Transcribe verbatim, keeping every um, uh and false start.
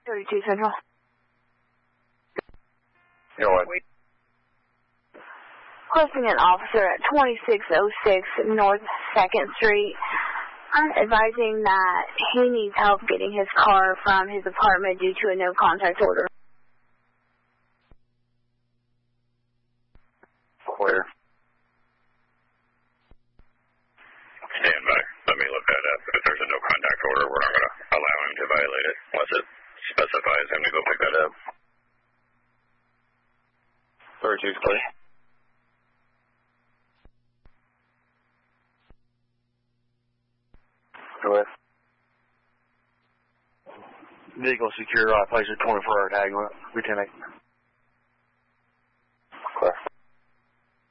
thirty-two Central. You know what? Requesting an officer at twenty-six oh six North second Street. I'm advising that he needs help getting his car from his apartment due to a no contact order. Clear. Stand by. Let me look that up. If there's a no contact order, we're not going to allow him to violate it unless it specifies him to go pick that up. thirty-two clear. Go ahead. Vehicle secure, I place a twenty-four hour tag on it. Lieutenant.